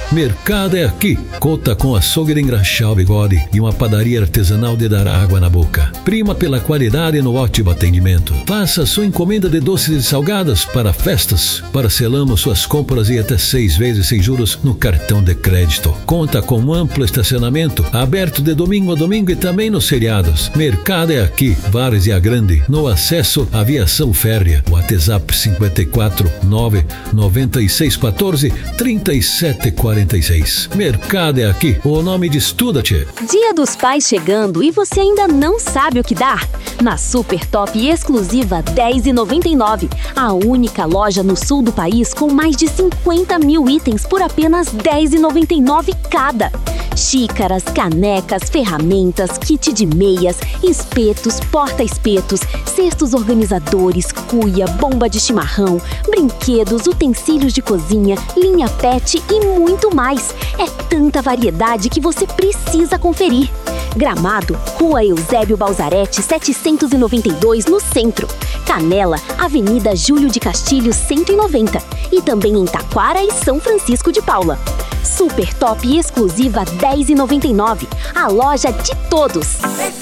Mercado é aqui. Conta com açougue de engraxar o bigode e uma padaria artesanal de dar água na boca. Prima pela qualidade no ótimo atendimento. Faça sua encomenda de doces e salgadas para festas. Parcelamos suas compras em até 6 vezes sem juros no cartão de crédito. Conta com um amplo estacionamento, aberto de domingo a domingo e também nos feriados. Mercado é aqui, Várzea Grande, no acesso à viação férrea. WhatsApp 54 9 96 14 37 46. Mercado é aqui, o nome diz tudo, tchê. Dia dos Pais chegando e você ainda não sabe o que dar? Na Super Top exclusiva R$10,99. A única loja no sul do país com mais de 50 mil itens por apenas R$10,99 cada. Xícaras, canecas, ferramentas, kit de meias, espetos, porta-espetos, cestos organizadores, cuia, bomba de chimarrão, brinquedos, utensílios de cozinha, linha pet e muito mais. É tanta variedade que você precisa conferir. Gramado, Rua Eusébio Balzarete, 792, no centro. Canela, Avenida Júlio de Castilhos, 190. E também em Taquara e São Francisco de Paula. Super Top exclusiva R$10,99. A loja de todos.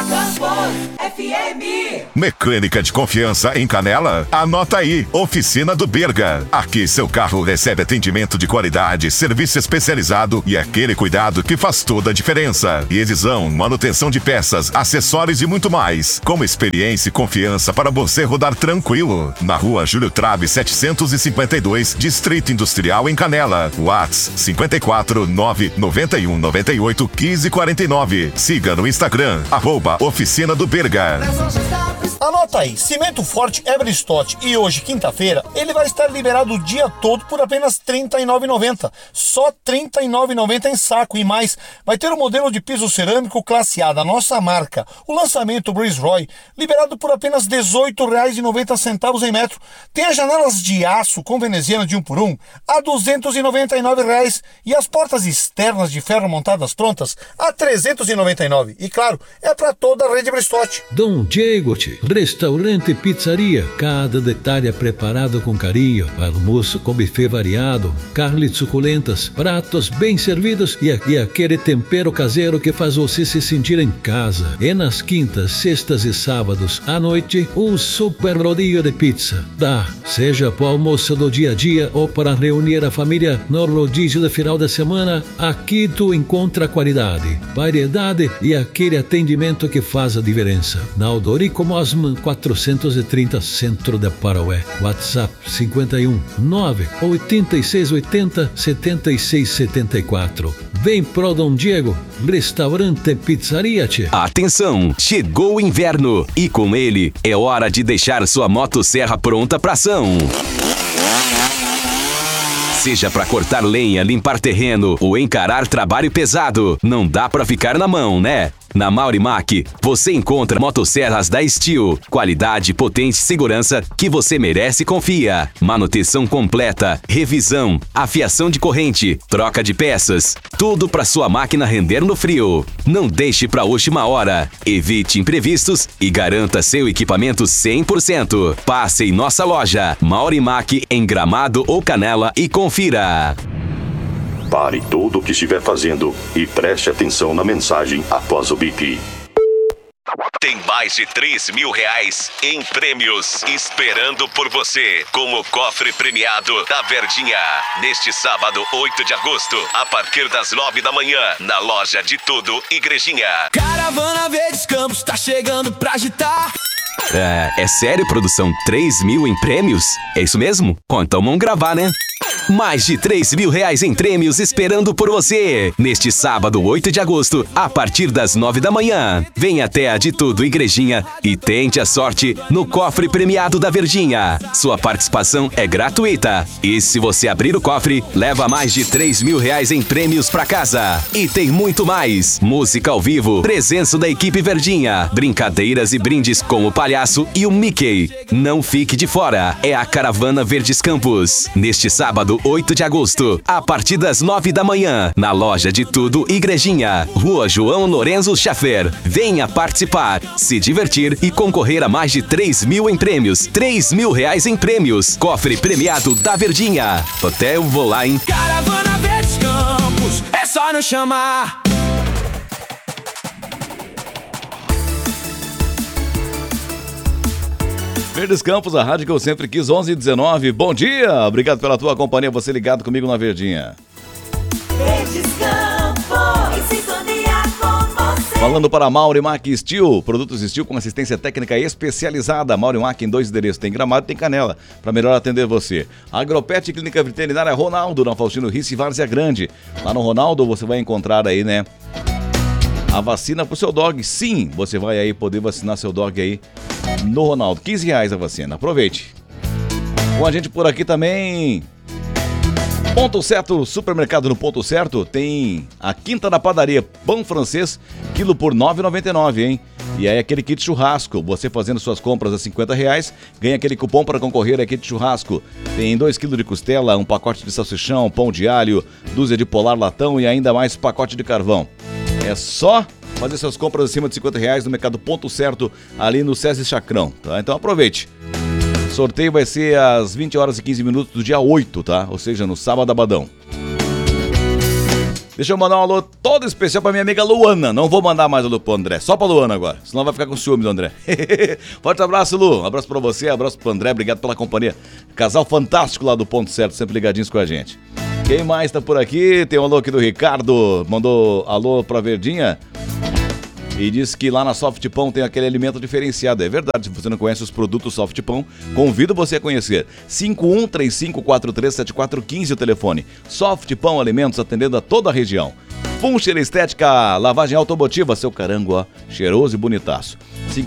Mecânica de confiança em Canela? Anota aí, Oficina do Berga. Aqui seu carro recebe atendimento de qualidade, serviço especializado e aquele cuidado que faz toda a diferença. Revisão, manutenção de peças, acessórios e muito mais. Com experiência e confiança para você rodar tranquilo. Na Rua Júlio Trave 752, Distrito Industrial em Canela. WhatsApp 54 9 91 98 15 49. Siga no Instagram, @Oficina do Berga. Anota aí, Cimento Forte Eberstott, e hoje, quinta-feira, ele vai estar liberado o dia todo por apenas R$ 39,90. Só R$ 39,90 em saco, e mais, vai ter o modelo de piso cerâmico classe A da nossa marca, o lançamento Breeze Roy, liberado por apenas R$ 18,90 em metro. Tem as janelas de aço com veneziana de 1 por 1 a R$ 299 e as portas externas de ferro montadas prontas a R$ 399. E claro, é para toda a rede Eberstott. Dom Diego, restaurante e pizzaria. Cada detalhe é preparado com carinho. Almoço com buffet variado, carnes suculentas, pratos bem servidos e aquele tempero caseiro que faz você se sentir em casa. E nas quintas, sextas e sábados à noite, um super rodízio de pizza. Seja para o almoço do dia a dia ou para reunir a família no rodízio de final de semana, aqui tu encontra qualidade, variedade e aquele atendimento que faz a diferença. Na Odorico Mosman 430, centro de Paraué. WhatsApp 51 9 86 80 76 74. Vem pro Dom Diego, restaurante e pizzaria, tchê. Atenção, chegou o inverno e com ele é hora de deixar sua motosserra pronta pra ação. Seja para cortar lenha, limpar terreno ou encarar trabalho pesado, não dá para ficar na mão, né? Na Maurimac, você encontra motosserras da Steel, qualidade, potência e segurança que você merece e confia. Manutenção completa, revisão, afiação de corrente, troca de peças, tudo para sua máquina render no frio. Não deixe para a última hora. Evite imprevistos e garanta seu equipamento 100%. Passe em nossa loja, Maurimac, em Gramado ou Canela e confira. Pare tudo o que estiver fazendo e preste atenção na mensagem após o bip. Tem mais de R$3.000 em prêmios esperando por você com o cofre premiado da Verdinha. Neste sábado, 8 de agosto, a partir das 9 da manhã, na loja de tudo Igrejinha. Caravana Verdes Campos tá chegando pra agitar. É sério, produção? 3.000 em prêmios? É isso mesmo? Então vamos gravar, né? Mais de R$3.000 em prêmios esperando por você. Neste sábado, 8 de agosto, a partir das 9 da manhã. Venha até a de tudo Igrejinha e tente a sorte no cofre premiado da Verdinha. Sua participação é gratuita. E se você abrir o cofre, leva mais de R$3.000 em prêmios pra casa. E tem muito mais. Música ao vivo, presença da equipe Verdinha, brincadeiras e brindes com o palhaço e o Mickey. Não fique de fora. É a Caravana Verdes Campos. Neste sábado, 8 de agosto, a partir das 9 da manhã, na loja de tudo Igrejinha, Rua João Lorenzo Schaffer. Venha participar, se divertir e concorrer a mais de R$3.000 em prêmios. R$3.000 em prêmios. Cofre premiado da Verdinha. Até eu vou lá, hein? Caravana Verdes Campos. só não chamar. Verdes Campos, a rádio que eu sempre quis, 11h19. Bom dia, obrigado pela tua companhia, você ligado comigo na Verdinha. Verdes Campos, em sintonia com você. Falando para Maurimac Steel, produtos Steel com assistência técnica especializada. Maurimac em 2 endereços, tem Gramado e tem Canela, para melhor atender você. Agropet Clínica Veterinária Ronaldo, na Faustino Risse, Várzea Grande. Lá no Ronaldo você vai encontrar aí, né, a vacina pro seu dog. Sim, você vai aí poder vacinar seu dog aí no Ronaldo. R$15 a vacina, aproveite. Com a gente por aqui também, Ponto Certo, supermercado no Ponto Certo, tem a Quinta da Padaria, pão francês, quilo por R$ 9,99, hein? E aí aquele kit churrasco, você fazendo suas compras a R$50, ganha aquele cupom para concorrer a kit churrasco. Tem 2 kg de costela, um pacote de salsichão, pão de alho, dúzia de polar latão e ainda mais pacote de carvão. É só fazer suas compras acima de R$50 no Mercado Ponto Certo, ali no César Chacrão, tá? Então aproveite. Sorteio vai ser às 20h15 do dia 8, tá? Ou seja, no sábado abadão. Deixa eu mandar um alô todo especial pra minha amiga Luana. Não vou mandar mais alô pro André, só pra Luana agora, senão vai ficar com ciúme do André. Forte abraço, Lu. Abraço pra você, abraço pro André, obrigado pela companhia. Casal fantástico lá do Ponto Certo, sempre ligadinhos com a gente. Quem mais tá por aqui? Tem um alô aqui do Ricardo, mandou alô pra Verdinha e disse que lá na Soft Pão tem aquele alimento diferenciado. É verdade, se você não conhece os produtos Soft Pão, convido você a conhecer. 5135437415 o telefone. Soft Pão Alimentos, atendendo a toda a região. Funcher Estética, lavagem automotiva, seu carango, ó, cheiroso e bonitaço.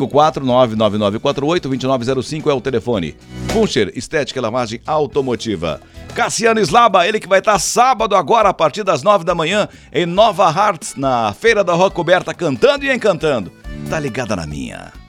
54999482905 é o telefone. Funcher Estética, lavagem automotiva. Cassiano Slaba, ele que vai estar sábado agora a partir das 9 da manhã em Nova Hartz, na Feira da Rock Coberta, cantando e encantando. Tá ligada na minha.